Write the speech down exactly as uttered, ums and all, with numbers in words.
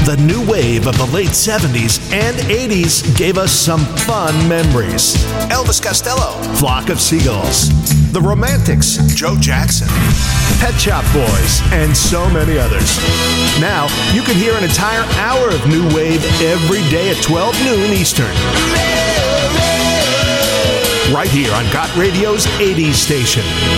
The new wave of the late seventies and eighties gave us some fun memories. Elvis Costello, Flock of Seagulls, The Romantics, Joe Jackson, Pet Shop Boys, and so many others. Now, you can hear an entire hour of new wave every day at twelve noon Eastern. Right here on Got Radio's eighties station.